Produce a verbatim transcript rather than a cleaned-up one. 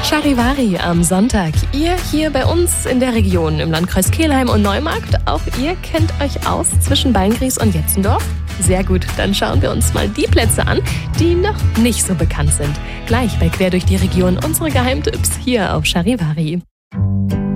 Charivari am Sonntag. Ihr hier bei uns in der Region im Landkreis Kelheim und Neumarkt, auch ihr kennt euch aus zwischen Beingries und Jetzendorf? Sehr gut, dann schauen wir uns mal die Plätze an, die noch nicht so bekannt sind. Gleich bei Quer durch die Region unsere Geheimtipps hier auf Charivari.